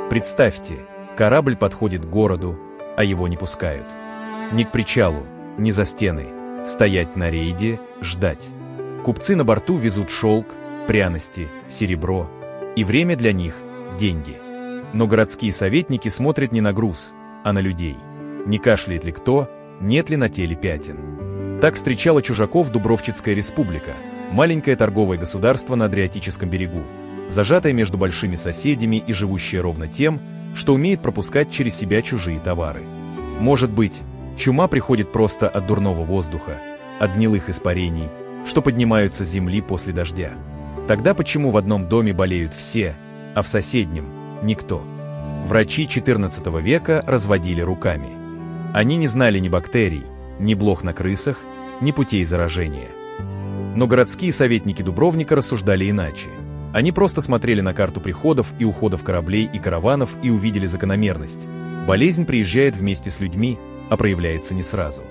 Представьте, корабль подходит к городу, а его не пускают. Ни к причалу, ни за стены. Стоять на рейде, ждать. Купцы на борту везут шелк, пряности, серебро. И время для них – деньги. Но городские советники смотрят не на груз, а на людей. Не кашляет ли кто, нет ли на теле пятен. Так встречала чужаков Дубровчицкая республика, маленькое торговое государство на Адриатическом берегу, зажатое между большими соседями и живущее ровно тем, что умеет пропускать через себя чужие товары. Может быть, чума приходит просто от дурного воздуха, от гнилых испарений, что поднимаются с земли после дождя. Тогда почему в одном доме болеют все, а в соседнем – никто? Врачи XIV века разводили руками. Они не знали ни бактерий, ни блох на крысах, ни путей заражения. Но городские советники Дубровника рассуждали иначе. Они просто смотрели на карту приходов и уходов кораблей и караванов и увидели закономерность. Болезнь приезжает вместе с людьми, а проявляется не сразу.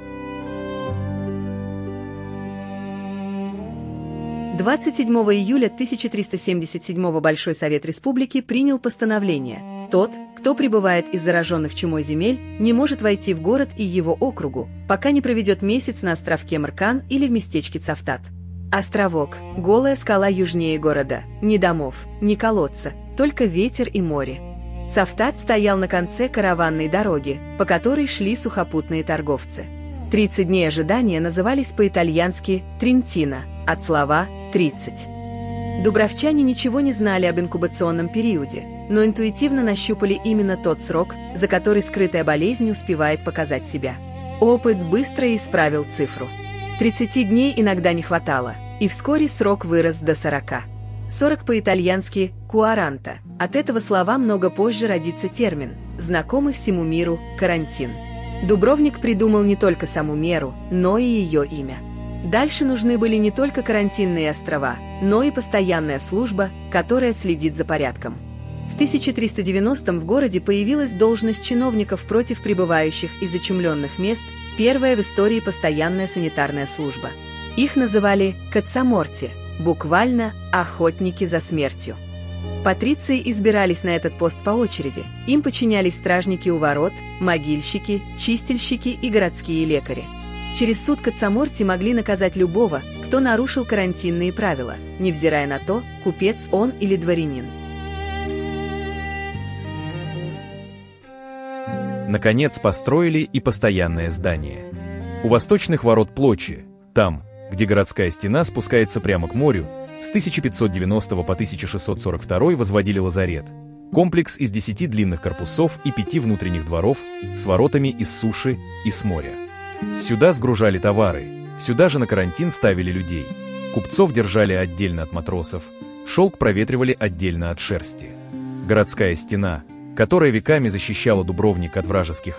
27 июля 1377 Большой Совет Республики принял постановление: тот, кто прибывает из зараженных чумой земель, не может войти в город и его округу, пока не проведет месяц на островке Маркан или в местечке Цавтат. Островок – голая скала южнее города, ни домов, ни колодца, только ветер и море. Цавтат стоял на конце караванной дороги, по которой шли сухопутные торговцы. 30 дней ожидания назывались по-итальянски «трентино», от слова «30». Дубровчане ничего не знали об инкубационном периоде, но интуитивно нащупали именно тот срок, за который скрытая болезнь успевает показать себя. Опыт быстро исправил цифру. 30 дней иногда не хватало, и вскоре срок вырос до 40. 40 по-итальянски «куаранта». От этого слова много позже родится термин, знакомый всему миру «карантин». Дубровник придумал не только саму меру, но и ее имя. Дальше нужны были не только карантинные острова, но и постоянная служба, которая следит за порядком. В 1390-м в городе появилась должность чиновников против прибывающих из зачумленных мест, первая в истории постоянная санитарная служба. Их называли «кацаморти», буквально «охотники за смертью». Патриции избирались на этот пост по очереди, им подчинялись стражники у ворот, могильщики, чистильщики и городские лекари. Через суд кацаморти могли наказать любого, кто нарушил карантинные правила, невзирая на то, купец он или дворянин. Наконец построили и постоянное здание. У восточных ворот Плочи, там, где городская стена спускается прямо к морю, с 1590 по 1642 возводили лазарет. Комплекс из 10 длинных корпусов и 5 внутренних дворов с воротами из суши и с моря. Сюда сгружали товары, сюда же на карантин ставили людей. Купцов держали отдельно от матросов, шелк проветривали отдельно от шерсти. Городская стена, которая веками защищала Дубровник от вражеских